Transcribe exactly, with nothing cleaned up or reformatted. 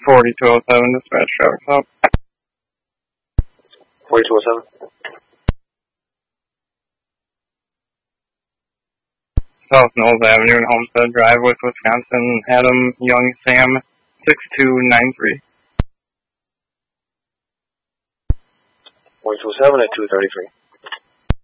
forty-two oh seven, dispatch traffic stop. forty-two oh seven. South Knowles Avenue, Homestead Drive, West Wisconsin, Adam Young Sam, six two nine three. forty-two oh seven at two thirty-three.